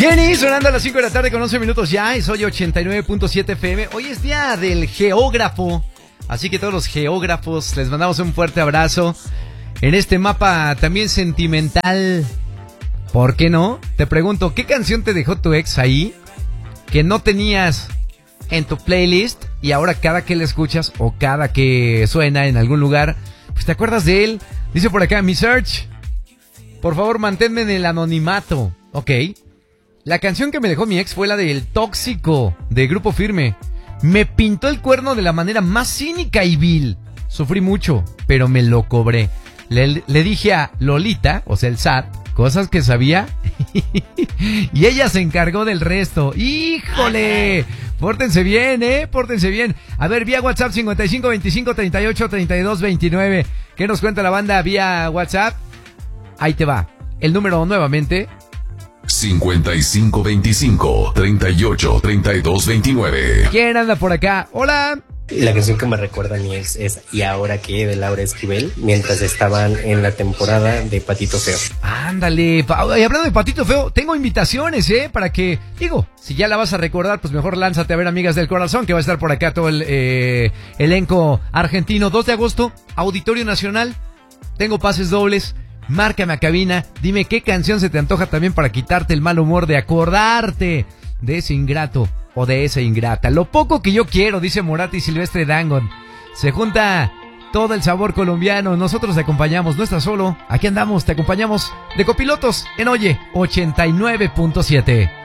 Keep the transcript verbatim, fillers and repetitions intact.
Jenny, sonando a las cinco de la tarde con once minutos ya, y soy ochenta y nueve punto siete F M. Hoy es día del geógrafo, así que todos los geógrafos les mandamos un fuerte abrazo en este mapa también sentimental. ¿Por qué no? Te pregunto, ¿qué canción te dejó tu ex ahí que no tenías en tu playlist y ahora cada que la escuchas o cada que suena en algún lugar, pues te acuerdas de él? Dice por acá, mi search, por favor manténme en el anonimato. Ok. La canción que me dejó mi ex fue la de El Tóxico, de Grupo Firme. Me pintó el cuerno de la manera más cínica y vil. Sufrí mucho, pero me lo cobré. Le, le dije a Lolita, o sea el S A T, cosas que sabía y ella se encargó del resto. ¡Híjole! Pórtense bien, ¿eh? Pórtense bien. A ver, vía WhatsApp cincuenta y cinco veinticinco treinta y ocho treinta y dos veintinueve. ¿Qué nos cuenta la banda vía WhatsApp? Ahí te va. El número nuevamente. cincuenta y cinco veinticinco treinta y ocho treinta y dos veintinueve. ¿Quién anda por acá? Hola. La canción que me recuerda a mi ex es ¿Y ahora qué? De Laura Esquivel, mientras estaban en la temporada de Patito Feo. Ándale, pa- y hablando de Patito Feo, tengo invitaciones, ¿eh? Para que, digo, si ya la vas a recordar, pues mejor lánzate a ver Amigas del Corazón, que va a estar por acá todo el eh, elenco argentino. dos de agosto, Auditorio Nacional, tengo pases dobles. Márcame a cabina, dime qué canción se te antoja también para quitarte el mal humor de acordarte de ese ingrato o de esa ingrata. Lo poco que yo quiero, dice Morat y Silvestre Dangon. Se junta todo el sabor colombiano, nosotros te acompañamos, no estás solo, aquí andamos, te acompañamos de copilotos en Oye ochenta y nueve punto siete.